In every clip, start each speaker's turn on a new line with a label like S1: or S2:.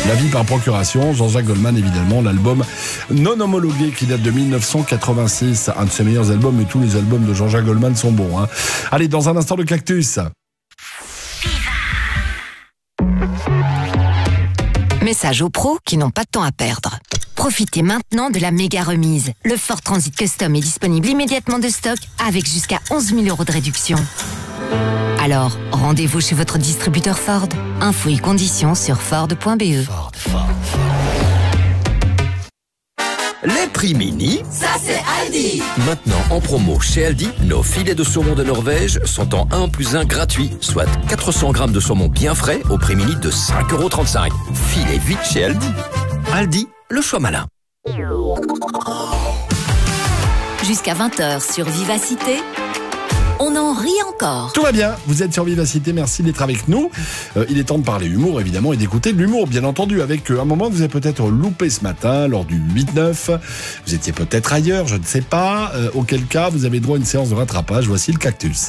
S1: La vie par procuration, Jean-Jacques Goldman évidemment, l'album non homologué qui date de 1986, un de ses meilleurs albums, mais tous les albums de Jean-Jacques Goldman sont bons. Allez, dans un instant le Cactus.
S2: Message aux pros qui n'ont pas de temps à perdre. Profitez maintenant de la méga remise. Le Ford Transit Custom est disponible immédiatement de stock avec jusqu'à 11 000 € de réduction. Alors, rendez-vous chez votre distributeur Ford. Infos et conditions sur Ford.be.
S3: Les prix mini,
S4: ça c'est Aldi.
S3: Maintenant en promo chez Aldi, nos filets de saumon de Norvège sont en 1 + 1 gratuit, soit 400 grammes de saumon bien frais au prix mini de 5,35 €. Filez vite chez Aldi. Aldi, le choix malin.
S2: Jusqu'à 20h sur Vivacité, on en rit encore.
S1: Tout va bien, vous êtes sur Vivacité, merci d'être avec nous. Il est temps de parler humour évidemment et d'écouter de l'humour bien entendu avec un moment que vous avez peut-être loupé ce matin lors du 8-9. Vous étiez peut-être ailleurs, je ne sais pas. Auquel cas vous avez droit à une séance de rattrapage. Voici le Cactus.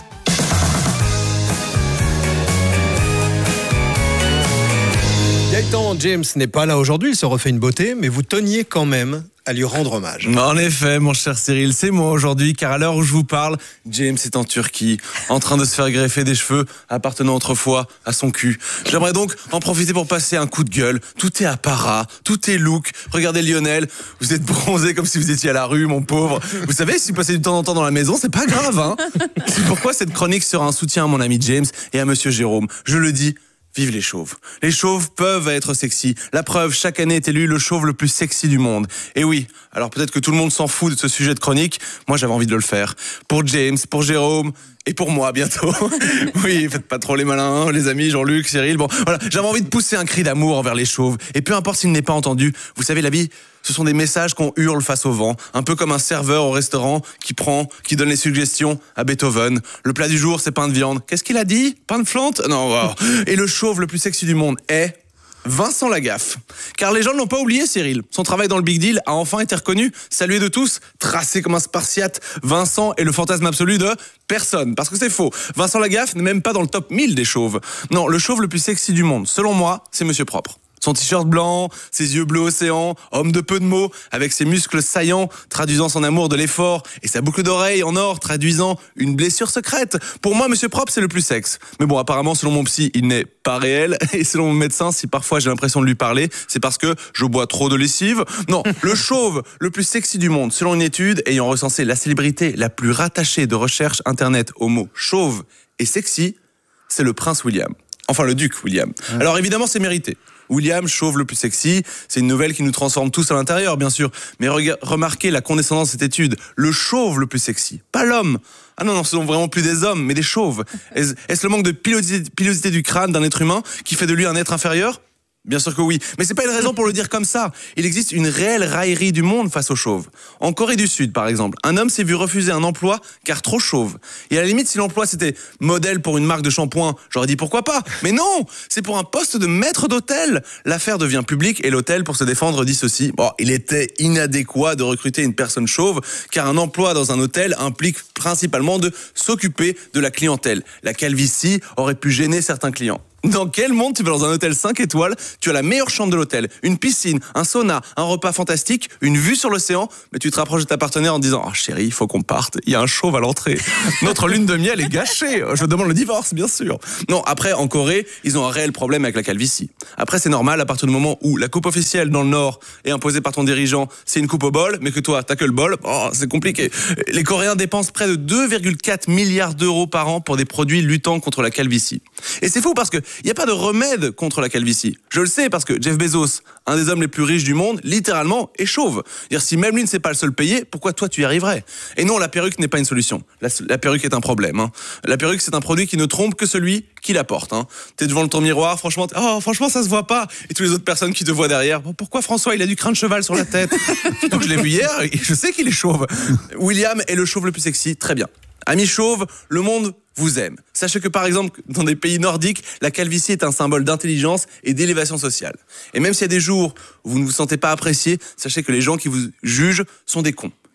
S5: Gaëtan James n'est pas là aujourd'hui, il se refait une beauté, mais vous teniez quand même à lui rendre hommage.
S6: En effet, mon cher Cyril, c'est moi aujourd'hui, car à l'heure où je vous parle, James est en Turquie, en train de se faire greffer des cheveux appartenant autrefois à son cul. J'aimerais donc en profiter pour passer un coup de gueule. Tout est apparat, tout est look. Regardez Lionel, vous êtes bronzé comme si vous étiez à la rue, mon pauvre. Vous savez, si vous passez du temps en temps dans la maison, c'est pas grave, hein. C'est pourquoi cette chronique sera un soutien à mon ami James et à monsieur Jérôme. Je le dis, vive les chauves. Les chauves peuvent être sexy. La preuve, chaque année est élu le chauve le plus sexy du monde. Et oui, alors peut-être que tout le monde s'en fout de ce sujet de chronique. Moi, j'avais envie de le faire. Pour James, pour Jérôme et pour moi bientôt. Oui, faites pas trop les malins, hein, les amis, Jean-Luc, Cyril. Bon, voilà, j'avais envie de pousser un cri d'amour envers les chauves. Et peu importe s'il n'est pas entendu, vous savez, la vie, ce sont des messages qu'on hurle face au vent, un peu comme un serveur au restaurant qui donne les suggestions à Beethoven. Le plat du jour, c'est pain de viande. Qu'est-ce qu'il a dit? Pain de Flandre? Non, wow. Et le chauve le plus sexy du monde est Vincent Lagaffe. Car les gens ne l'ont pas oublié, Cyril. Son travail dans le Big Deal a enfin été reconnu, salué de tous, tracé comme un spartiate. Vincent est le fantasme absolu de personne. Parce que c'est faux. Vincent Lagaffe n'est même pas dans le top 1000 des chauves. Non, le chauve le plus sexy du monde, selon moi, c'est Monsieur Propre. Son t-shirt blanc, ses yeux bleu océan, homme de peu de mots, avec ses muscles saillants, traduisant son amour de l'effort, et sa boucle d'oreille en or, traduisant une blessure secrète. Pour moi, Monsieur Propre, c'est le plus sexe. Mais bon, apparemment, selon mon psy, il n'est pas réel. Et selon mon médecin, si parfois j'ai l'impression de lui parler, c'est parce que je bois trop de lessive. Non, le chauve le plus sexy du monde, selon une étude ayant recensé la célébrité la plus rattachée de recherche internet au mot chauve et sexy, c'est le prince William. Enfin, le duc William. Alors évidemment, c'est mérité. William, chauve le plus sexy, c'est une nouvelle qui nous transforme tous à l'intérieur, bien sûr. Mais remarquez la condescendance de cette étude. Le chauve le plus sexy, pas l'homme. Ah non, ce sont vraiment plus des hommes, mais des chauves. Est-ce le manque de pilosité du crâne d'un être humain qui fait de lui un être inférieur ? Bien sûr que oui, mais c'est pas une raison pour le dire comme ça. Il existe une réelle raillerie du monde face aux chauves. En Corée du Sud, par exemple, un homme s'est vu refuser un emploi car trop chauve. Et à la limite, si l'emploi c'était modèle pour une marque de shampoing, j'aurais dit pourquoi pas. Mais non, c'est pour un poste de maître d'hôtel. L'affaire devient publique et l'hôtel, pour se défendre, dit ceci. Bon, il était inadéquat de recruter une personne chauve car un emploi dans un hôtel implique principalement de s'occuper de la clientèle. La calvitie aurait pu gêner certains clients. Dans quel monde tu vas dans un hôtel 5 étoiles, tu as la meilleure chambre de l'hôtel, une piscine, un sauna, un repas fantastique, une vue sur l'océan, mais tu te rapproches de ta partenaire en disant « Oh chérie, il faut qu'on parte, il y a un chauve à l'entrée. Notre lune de miel est gâchée, je demande le divorce, bien sûr. » Non, après, en Corée, ils ont un réel problème avec la calvitie. Après, c'est normal à partir du moment où la coupe officielle dans le Nord est imposée par ton dirigeant, c'est une coupe au bol, mais que toi, t'as que le bol, oh, c'est compliqué. Les Coréens dépensent près de 2,4 milliards d'euros par an pour des produits luttant contre la calvitie. Et c'est fou parce que il n'y a pas de remède contre la calvitie. Je le sais parce que Jeff Bezos, un des hommes les plus riches du monde, littéralement, est chauve. Dire si même lui ne sait pas se le payer, pourquoi toi tu y arriverais? Et non, la perruque n'est pas une solution. La perruque est un problème. Hein. La perruque, c'est un produit qui ne trompe que celui qui la porte. Hein. T'es devant ton miroir, franchement, franchement, ça se voit pas. Et toutes les autres personnes qui te voient derrière, pourquoi François, il a du crin de cheval sur la tête? Surtout que je l'ai vu hier et je sais qu'il est chauve. William est le chauve le plus sexy, très bien. Amis chauves, le monde vous aime. Sachez que par exemple, dans des pays nordiques, la calvitie est un symbole d'intelligence et d'élévation sociale. Et même s'il y a des jours où vous ne vous sentez pas apprécié, sachez que les gens qui vous jugent sont des cons,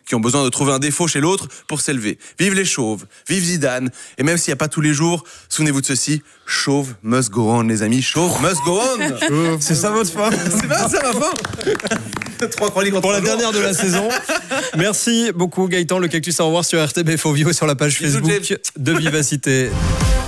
S6: qui ont besoin de trouver un défaut chez l'autre pour s'élever. Vive les chauves, vive Zidane. Et même s'il n'y a pas tous les jours, souvenez-vous de ceci, chauve must go on, les amis. Chauve must go on.
S5: C'est ça votre fin?
S6: C'est bien ça ma fin. 3 chroniques
S5: Pour la dernière de la saison. Merci beaucoup Gaëtan. Le Cactus à revoir sur RTB Fovio et sur la page
S6: Bisous,
S5: Facebook de Vivacité.